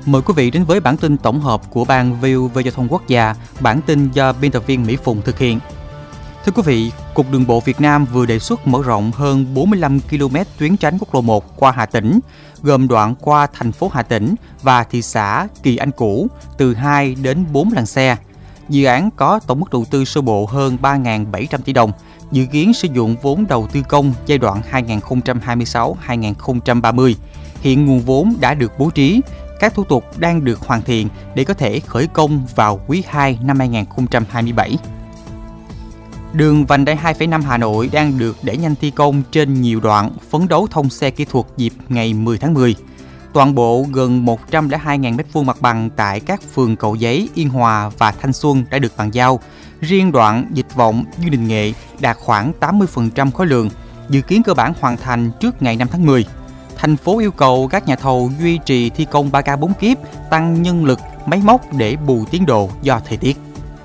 Mời quý vị đến với bản tin tổng hợp của Ban VOV Giao thông Quốc gia, bản tin do biên tập viên Mỹ Phụng thực hiện. Thưa quý vị, Cục Đường bộ Việt Nam vừa đề xuất mở rộng hơn 45 km tuyến tránh quốc lộ 1 qua Hà Tĩnh, gồm đoạn qua thành phố Hà Tĩnh và thị xã Kỳ Anh cũ từ 2 đến 4 làn xe. Dự án có tổng mức đầu tư sơ bộ hơn 3.700 tỷ đồng, dự kiến sử dụng vốn đầu tư công giai đoạn 2026-2030. Hiện nguồn vốn đã được bố trí, các thủ tục đang được hoàn thiện để có thể khởi công vào quý 2 năm 2027. Đường vành đai 2,5 Hà Nội đang được đẩy nhanh thi công trên nhiều đoạn, phấn đấu thông xe kỹ thuật dịp ngày 10 tháng 10. Toàn bộ gần 102.000 m2 mặt bằng tại các phường Cầu Giấy, Yên Hòa và Thanh Xuân đã được bàn giao. Riêng đoạn Dịch Vọng, Dương Đình Nghệ đạt khoảng 80% khối lượng, dự kiến cơ bản hoàn thành trước ngày 5 tháng 10. Thành phố yêu cầu các nhà thầu duy trì thi công 3K 4 kíp, tăng nhân lực, máy móc để bù tiến độ do thời tiết.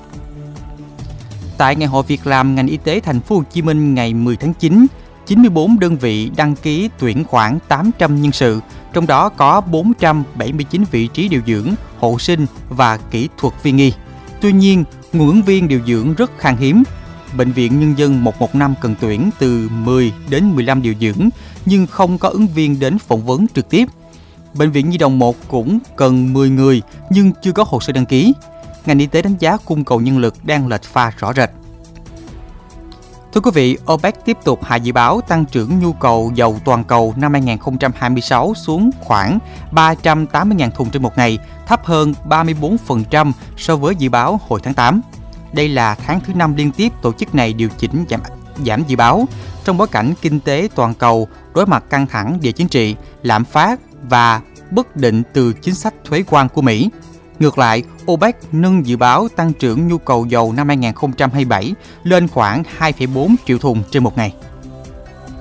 Tại Ngày hội Việc làm ngành y tế Thành phố Hồ Chí Minh ngày 10 tháng 9, 94 đơn vị đăng ký tuyển khoảng 800 nhân sự, trong đó có 479 vị trí điều dưỡng, hộ sinh và kỹ thuật viên y. Tuy nhiên, nguồn ứng viên điều dưỡng rất khan hiếm. Bệnh viện Nhân dân 115 cần tuyển từ 10 đến 15 điều dưỡng, nhưng không có ứng viên đến phỏng vấn trực tiếp. Bệnh viện Nhi đồng 1 cũng cần 10 người, nhưng chưa có hồ sơ đăng ký. Ngành y tế đánh giá cung cầu nhân lực đang lệch pha rõ rệt. Thưa quý vị, OPEC tiếp tục hạ dự báo tăng trưởng nhu cầu dầu toàn cầu năm 2026 xuống khoảng 380.000 thùng trên một ngày, thấp hơn 34% so với dự báo hồi tháng 8. Đây là tháng thứ 5 liên tiếp tổ chức này điều chỉnh giảm dự báo, trong bối cảnh kinh tế toàn cầu đối mặt căng thẳng địa chính trị, lạm phát và bất định từ chính sách thuế quan của Mỹ. Ngược lại, OPEC nâng dự báo tăng trưởng nhu cầu dầu năm 2027 lên khoảng 2,4 triệu thùng trên một ngày.